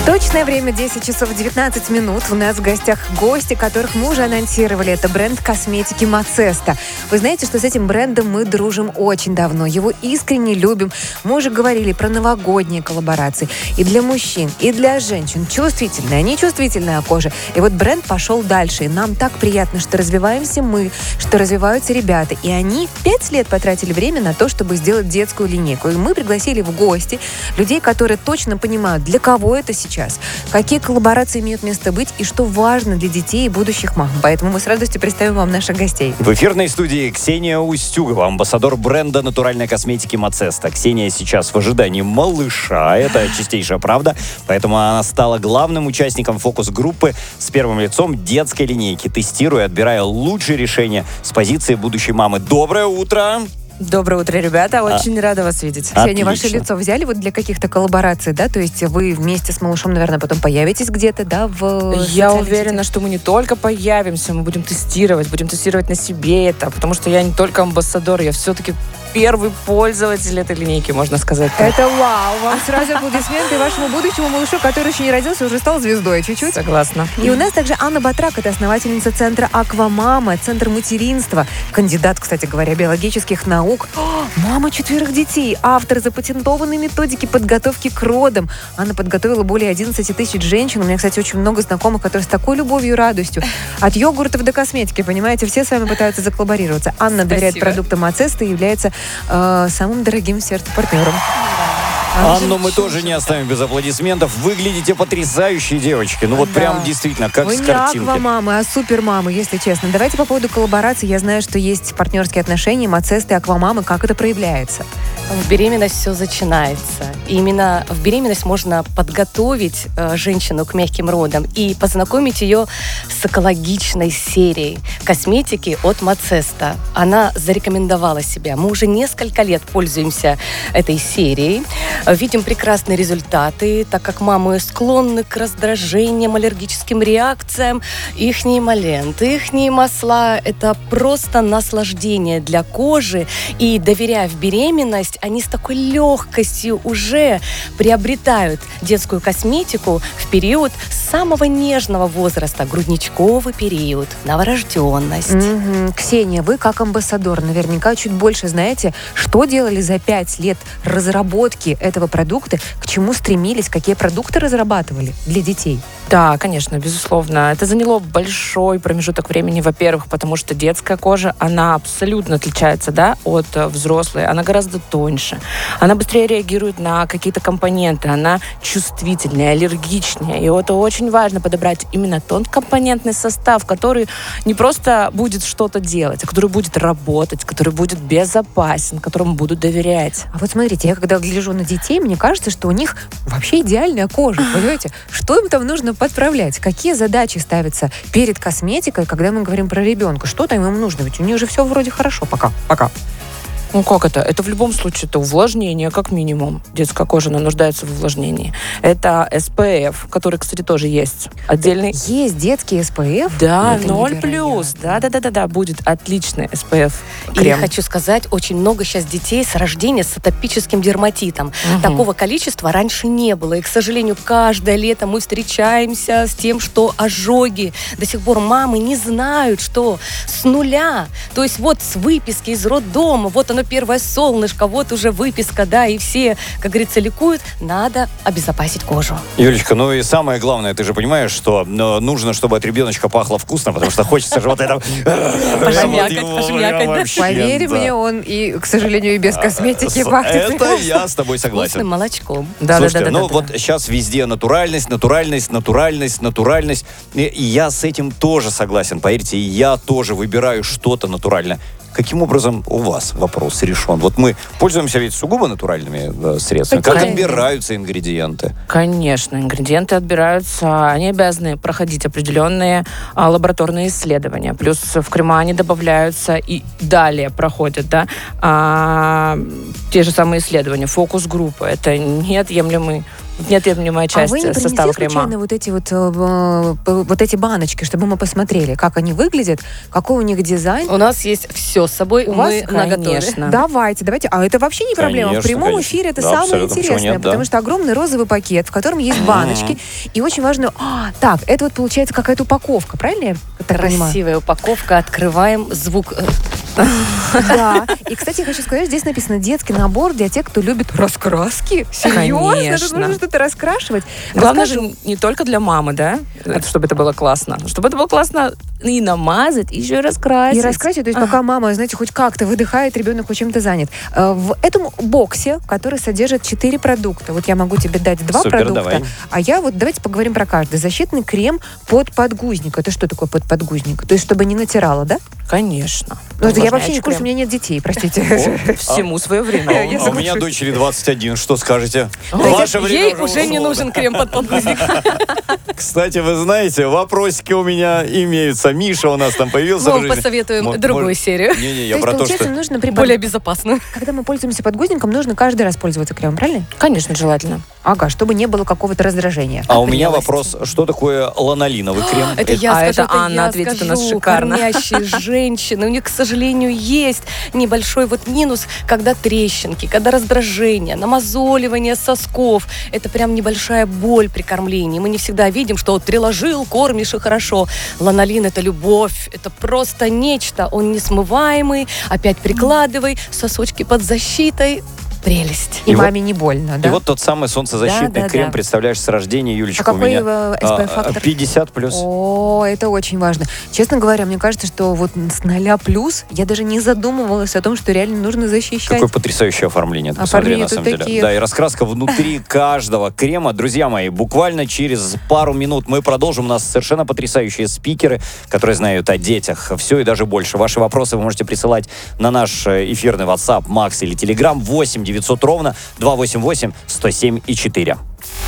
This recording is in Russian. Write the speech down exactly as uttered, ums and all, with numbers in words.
Точное время десять часов девятнадцать минут. У нас в гостях гости, которых мы уже анонсировали. Это бренд косметики Мацеста. Вы знаете, что с этим брендом мы дружим очень давно. Его искренне любим. Мы уже говорили про новогодние коллаборации. И для мужчин, и для женщин. Чувствительная, нечувствительная кожа. И вот бренд пошел дальше. И нам так приятно, что развиваемся мы, что развиваются ребята. И они пять лет потратили время на то, чтобы сделать детскую линейку. И мы пригласили в гости людей, которые точно понимают, для кого это сейчас, какие коллаборации имеют место быть и что важно для детей и будущих мам. Поэтому мы с радостью представим вам наших гостей. В эфирной студии Ксения Устюгова, амбассадор бренда натуральной косметики Мацеста. Ксения сейчас в ожидании малыша, это чистейшая правда, поэтому она стала главным участником фокус-группы с первым лицом детской линейки, тестируя, отбирая лучшие решения с позиции будущей мамы. Доброе утро! Доброе утро, ребята. Очень а, рада вас видеть. Ксения, ваше лицо взяли вот для каких-то коллабораций, да? То есть вы вместе с малышом, наверное, потом появитесь где-то, да? В Я уверена, что мы не только появимся, мы будем тестировать, будем тестировать на себе это, потому что я не только амбассадор, я все-таки первый пользователь этой линейки, можно сказать. Это вау! Вам сразу аплодисменты вашему будущему малышу, который еще не родился, уже стал звездой чуть-чуть. Согласна. И у нас также Анна Батрак, это основательница центра «Аквамама», центр материнства, кандидат, кстати говоря, биологических наук. О, мама четверых детей, автор запатентованной методики подготовки к родам. Анна подготовила более одиннадцать тысяч женщин. У меня, кстати, очень много знакомых, которые с такой любовью и радостью. От йогуртов до косметики, понимаете, все с вами пытаются заколлаборироваться. Анна Спасибо. доверяет продуктам Мацеста и является э, самым дорогим в сердце партнером. Анну мы тоже не оставим без аплодисментов. Выглядите потрясающие девочки. Ну вот да. Прям действительно, как Вы с не картинки. аквамамы, а супермамы, если честно. Давайте по поводу коллаборации. Я знаю, что есть партнерские отношения Мацеста и Аквамамы. Как это проявляется? В беременность все начинается. И именно в беременность можно подготовить э, женщину к мягким родам и познакомить ее с экологичной серией косметики от Мацеста. Она зарекомендовала себя. Мы уже несколько лет пользуемся этой серией. Видим прекрасные результаты, так как мамы склонны к раздражениям, аллергическим реакциям. Ихние моленты, ихние масла – это просто наслаждение для кожи. И доверяя в беременность, они с такой легкостью уже приобретают детскую косметику в период самого нежного возраста, грудничковый период, новорожденность. Mm-hmm. Ксения, вы как амбассадор наверняка чуть больше знаете, что делали за пять лет разработки этого продукта, к чему стремились, какие продукты разрабатывали для детей. Да, конечно, безусловно. Это заняло большой промежуток времени, во-первых, потому что детская кожа, она абсолютно отличается, да, от взрослой. Она гораздо тоньше. Она быстрее реагирует на какие-то компоненты. Она чувствительнее, аллергичнее. И это очень важно подобрать именно тот компонентный состав, который не просто будет что-то делать, а который будет работать, который будет безопасен, которому будут доверять. А вот смотрите, я когда гляжу на детей, мне кажется, что у них вообще идеальная кожа, понимаете? Что им там нужно подправлять? Какие задачи ставятся перед косметикой, когда мы говорим про ребенка? Что там им нужно? Ведь у них же все вроде хорошо пока. Пока. Ну как это? Это в любом случае это увлажнение, как минимум. Детская кожа, она нуждается в увлажнении. Это эс пэ эф, который, кстати, тоже есть отдельный. Есть детский эс пэ эф? Да, ноль плюс. Да-да-да-да, будет отличный эс пэ эф крем. И хочу сказать, очень много сейчас детей с рождения с атопическим дерматитом. Угу. Такого количества раньше не было. И, к сожалению, каждое лето мы встречаемся с тем, что ожоги. До сих пор мамы не знают, что с нуля, то есть вот с выписки из роддома, вот оно первое солнышко, вот уже выписка, да, и все, как говорится, ликуют. Надо обезопасить кожу. Юлечка, ну и самое главное, ты же понимаешь, что ну, нужно, чтобы от ребеночка пахло вкусно, потому что хочется же вот это... Пожмякать, пожмякать. Поверь мне, он и, к сожалению, и без косметики пахнет. Это я с тобой согласен. Вкусным молочком. Слушайте, ну вот сейчас везде натуральность, натуральность, натуральность, натуральность. И я с этим тоже согласен, поверьте, я тоже выбираю что-то натуральное. Каким образом у вас вопрос решен? Вот мы пользуемся ведь сугубо натуральными да, средствами. Как отбираются ингредиенты? Конечно, ингредиенты отбираются. Они обязаны проходить определенные а, лабораторные исследования. Плюс в крема они добавляются и далее проходят да, а, те же самые исследования. Фокус-группы. Это неотъемлемый неотъемлемая часть а вы не состава принесли крема. случайно вот эти вот, э, вот эти баночки, чтобы мы посмотрели, как они выглядят, какой у них дизайн? У нас есть все с собой, У мы вас, наготове. конечно. Давайте, давайте. А это вообще не проблема. Конечно, в прямом конечно. эфире это Да, самое абсолютно. Почему интересное, нет, да. потому что огромный розовый пакет, в котором есть баночки. И очень важно... А, так, это вот получается какая-то упаковка, правильно я так понимаю? Красивая упаковка, открываем, звук. Да. И, кстати, я хочу сказать, здесь написано детский набор для тех, кто любит раскраски. Серьезно? Тут Конечно. нужно что-то раскрашивать. Главное Расскажи. же не только для мамы, да, это, чтобы это было классно. Чтобы это было классно и намазать, и еще и раскрасить. И раскрасить, то есть пока мама, знаете, хоть как-то выдыхает, ребенок хоть чем-то занят. Э, В этом боксе, который содержит четыре продукта, вот я могу тебе дать два Супер, продукта, давай. а я вот, давайте поговорим про каждый. Защитный крем под подгузник. Это что такое под подгузник? То есть, чтобы не натирало, да? Конечно. Ну, это я вообще не Увлажняющий в курсе, у крем. меня нет детей, простите. Всему свое А, время. Я а у меня соглашусь. дочери двадцать один, что скажете? Да Ваше ей- время Ей уже не ушло. нужен крем под подгузник. Кстати, вы знаете, вопросики у меня имеются. Миша у нас там появился Мы в вам жизни. посоветуем Мо- другую может- серию. Не-не, То я есть, про то, получается, что... нужно при Более под- безопасную. Когда мы пользуемся подгузником, нужно каждый раз пользоваться кремом, правильно? Конечно, желательно. Ага, чтобы не было какого-то раздражения. А у меня Прелесть. вопрос, что такое ланолиновый крем? Это я А скажу, это Анна я ответит у нас скажу. шикарно. Кормящие женщины, у них, к сожалению, есть небольшой вот минус, когда трещинки, когда раздражение, намазоливание сосков. Это прям небольшая боль при кормлении. Мы не всегда видим, что вот приложил, кормишь и хорошо. Ланолин – это любовь, это просто нечто. Он несмываемый, опять прикладывай, сосочки под защитой. Прелесть. И, И вот- маме не больно, да? И вот тот самый солнцезащитный Да, да, крем, да. представляешь, с рождения, А Юлечка, у какой меня его эс пэ эф-фактор? а, пятьдесят плюс. О, это очень важно. Честно говоря, мне кажется, что вот с ноля плюс я даже не задумывалась о том, что реально нужно защищать. Какое потрясающее оформление. Ты посмотри, Оформление на самом тут деле. такие. Да, и раскраска внутри каждого крема. Друзья мои, буквально через пару минут мы продолжим. У нас совершенно потрясающие спикеры, которые знают о детях. Все и даже больше. Ваши вопросы вы можете присылать на наш э, эфирный WhatsApp, Макс или Telegram восемь девятьсот ровно два восемь восемь сто семь и четыре.